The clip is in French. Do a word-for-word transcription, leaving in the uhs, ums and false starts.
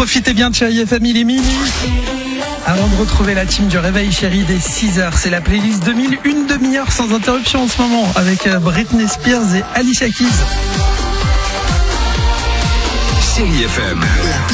Profitez bien de Chérie F M, il est minuit. Avant de retrouver la team du Réveil Chéri des six heures, c'est la playlist deux mille, une demi-heure sans interruption en ce moment avec Britney Spears et Alicia Keys. Chérie F M.